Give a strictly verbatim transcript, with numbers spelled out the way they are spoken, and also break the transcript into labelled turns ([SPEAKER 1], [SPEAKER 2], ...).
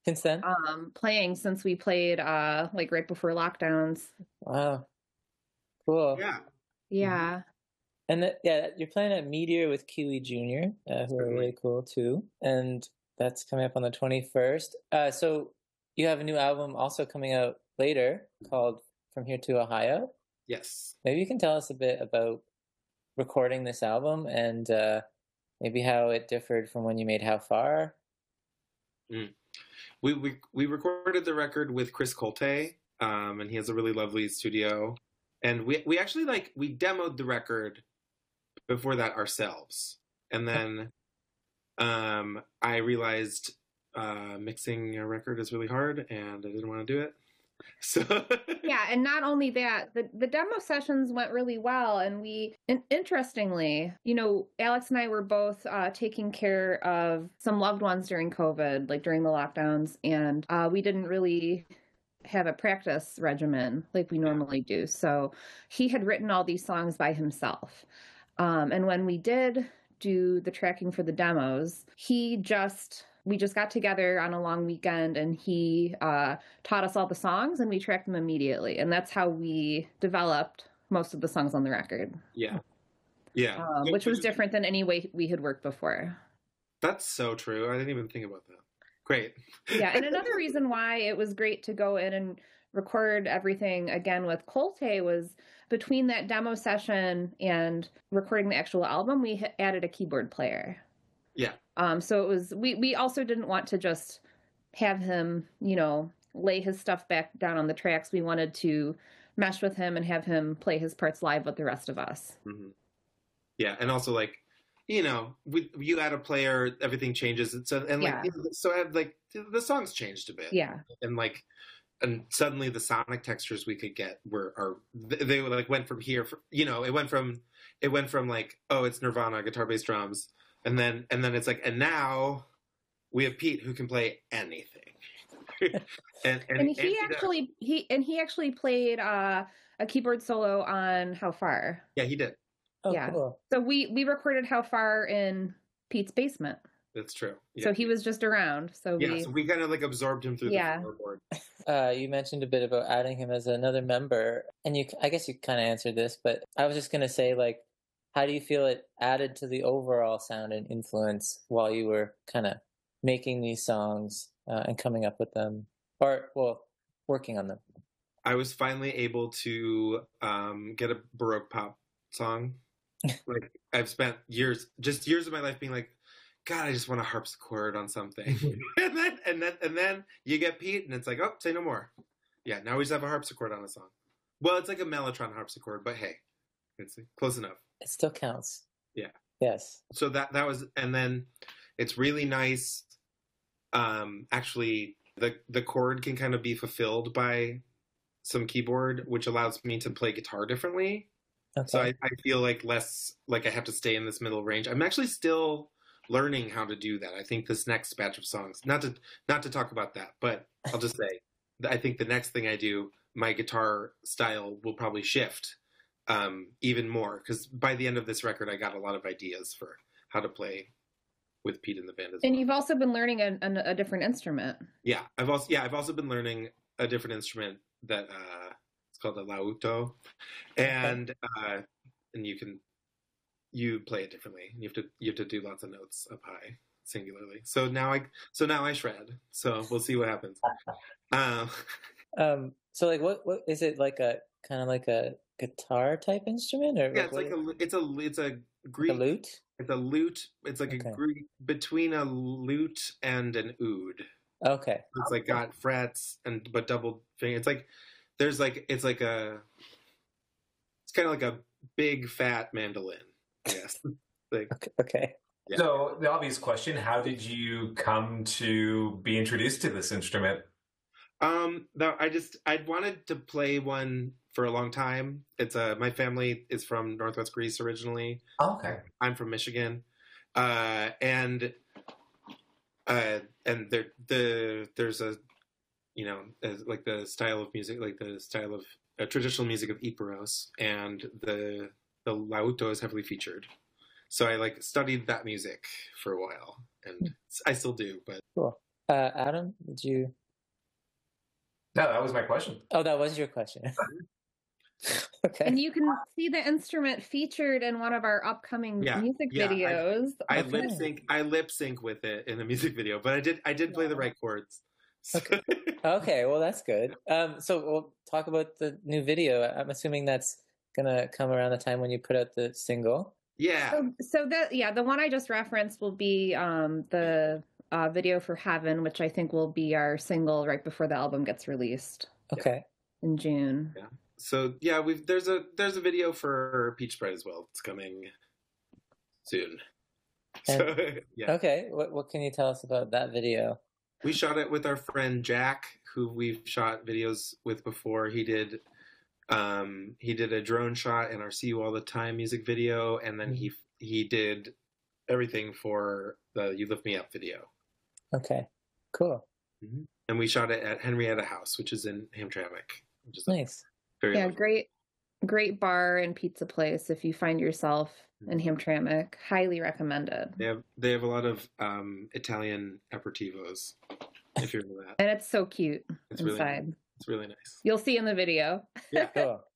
[SPEAKER 1] Since then?
[SPEAKER 2] um, playing since we played uh, like right before lockdowns.
[SPEAKER 1] Wow. Cool.
[SPEAKER 3] Yeah.
[SPEAKER 2] Yeah.
[SPEAKER 1] And that, yeah, you're playing at Meteor with Kiwi Junior, uh, who are really cool too. And that's coming up on the twenty-first. Uh, so you have a new album also coming out later called From Here to Ohio.
[SPEAKER 3] Yes.
[SPEAKER 1] Maybe you can tell us a bit about recording this album and uh, maybe how it differed from when you made How Far.
[SPEAKER 3] Mm. We, we we recorded the record with Chris Colte, um, and he has a really lovely studio. And we we actually like we demoed the record before that ourselves, and then um, I realized uh, mixing a record is really hard, and I didn't want to do it. So
[SPEAKER 2] yeah, and not only that, the the demo sessions went really well, and we, and interestingly, you know, Alex and I were both uh, taking care of some loved ones during COVID, like during the lockdowns, and uh, we didn't really have a practice regimen like we normally do. So he had written all these songs by himself, um, and when we did do the tracking for the demos, he just. We just got together on a long weekend and he uh, taught us all the songs and we tracked them immediately. And that's how we developed most of the songs on the record.
[SPEAKER 3] Yeah. Yeah.
[SPEAKER 2] Um, which was different than any way we had worked before.
[SPEAKER 3] That's so true. I didn't even think about that. Great.
[SPEAKER 2] Yeah. And another reason why it was great to go in and record everything again with Colte was between that demo session and recording the actual album, we added a keyboard player.
[SPEAKER 3] Yeah.
[SPEAKER 2] Um, so it was, we, we also didn't want to just have him, you know, lay his stuff back down on the tracks. We wanted to mesh with him and have him play his parts live with the rest of us.
[SPEAKER 3] Mm-hmm. Yeah. And also like, you know, we, you add a player, everything changes. And so, and like,
[SPEAKER 2] Yeah.
[SPEAKER 3] you know, so I had like, the songs changed a bit.
[SPEAKER 2] Yeah.
[SPEAKER 3] And like, and suddenly the sonic textures we could get were, are, they like went from here, for, you know, it went from, it went from like, oh, it's Nirvana, guitar, bass, drums. And then, and then it's like, and now we have Pete who can play anything. and, and,
[SPEAKER 2] and he
[SPEAKER 3] and
[SPEAKER 2] actually, he, and he actually played uh, a keyboard solo on How Far.
[SPEAKER 3] Yeah, he did.
[SPEAKER 1] Oh,
[SPEAKER 2] yeah.
[SPEAKER 1] Cool.
[SPEAKER 2] So we, we recorded How Far in Pete's basement.
[SPEAKER 3] That's true.
[SPEAKER 2] Yeah. So he was just around. So
[SPEAKER 3] yeah,
[SPEAKER 2] we,
[SPEAKER 3] so we kind of like absorbed him through
[SPEAKER 2] yeah.
[SPEAKER 3] the floorboard.
[SPEAKER 1] Uh, you mentioned a bit about adding him as another member, and you, I guess you kind of answered this, but I was just going to say, like, how do you feel it added to the overall sound and influence while you were kind of making these songs uh, and coming up with them, or, well, working on them?
[SPEAKER 3] I was finally able to um, get a Baroque pop song. Like, I've spent years, just years of my life being like, God, I just want a harpsichord on something. and then and then and then you get Pete and it's like, oh, say no more. Yeah, now we just have a harpsichord on a song. Well, it's like a Mellotron harpsichord, but hey, it's close enough.
[SPEAKER 1] It still counts.
[SPEAKER 3] Yeah.
[SPEAKER 1] Yes.
[SPEAKER 3] So that that was, and then it's really nice. Um, actually, the the chord can kind of be fulfilled by some keyboard, which allows me to play guitar differently. Okay. So I, I feel like less like I have to stay in this middle range. I'm actually still learning how to do that. I think this next batch of songs, not to not to talk about that, but I'll just say, I think the next thing I do, my guitar style will probably shift. Um, even more, because by the end of this record, I got a lot of ideas for how to play with Pete in the band as well.
[SPEAKER 2] And you've also been learning a, a, a different instrument.
[SPEAKER 3] Yeah, I've also yeah I've also been learning a different instrument that uh, it's called a lauto, and uh, and you can you play it differently. You have to you have to do lots of notes up high singularly. So now I so now I shred. So we'll see what happens. um,
[SPEAKER 1] um, so like what what is it like a kind of like a guitar type instrument, or
[SPEAKER 3] yeah, it's like a it's a it's a Greek
[SPEAKER 1] like a lute.
[SPEAKER 3] It's a lute. It's like okay. a Greek between a lute and an oud.
[SPEAKER 1] Okay.
[SPEAKER 3] It's like got frets and but double finger. It's like there's like it's like a it's kind of like a big fat mandolin. Yes. Like,
[SPEAKER 1] okay. okay.
[SPEAKER 4] Yeah. So the obvious question: how did you come to be introduced to this instrument?
[SPEAKER 3] Um, no, I just I wanted to play one for a long time. It's a uh, my family is from Northwest Greece originally.
[SPEAKER 4] Oh, okay,
[SPEAKER 3] I'm from Michigan, uh, and uh, and there the there's a you know like the style of music, like the style of uh, traditional music of Epiros, and the the lauto is heavily featured. So I like studied that music for a while, and I still do. But
[SPEAKER 1] cool. Uh, Adam, did you?
[SPEAKER 4] No, that was my question.
[SPEAKER 1] Oh, that was your question. Okay.
[SPEAKER 2] And you can see the instrument featured in one of our upcoming
[SPEAKER 3] Yeah,
[SPEAKER 2] music
[SPEAKER 3] yeah, I-
[SPEAKER 2] videos.
[SPEAKER 3] I
[SPEAKER 1] Okay.
[SPEAKER 3] lip sync. I lip sync with it in the music video, but I did. I did play the right chords. So-
[SPEAKER 1] Okay, well that's good. Um, so we'll talk about the new video. I'm assuming that's gonna come around the time when you put out the single.
[SPEAKER 3] yeah,
[SPEAKER 2] So, so that yeah, the one I just referenced will be um, the uh, video for Heaven, which I think will be our single right before the album gets released
[SPEAKER 1] Okay.
[SPEAKER 2] in June.
[SPEAKER 3] yeah. So yeah, we've there's a there's a video for Peach Sprite as well. It's coming soon. So yeah,
[SPEAKER 1] Okay. What what can you tell us about that video?
[SPEAKER 3] we shot it with our friend Jack, who we've shot videos with before. He did um he did a drone shot in our See You All the Time music video, and then he he did everything for the You Lift Me Up video.
[SPEAKER 1] Okay. Cool.
[SPEAKER 3] And we shot it at Henrietta House, which is in Hamtramck, which is
[SPEAKER 1] Nice.
[SPEAKER 3] very
[SPEAKER 2] Yeah,
[SPEAKER 3] lovely.
[SPEAKER 2] great, great bar and pizza place. If you find yourself in Hamtramck, highly recommended.
[SPEAKER 3] They have they have a lot of um, Italian aperitivos. If you're into that,
[SPEAKER 2] And it's so cute
[SPEAKER 3] it's really
[SPEAKER 2] inside.
[SPEAKER 3] it's really nice.
[SPEAKER 2] You'll see in the video.
[SPEAKER 3] Yeah.
[SPEAKER 1] Cool.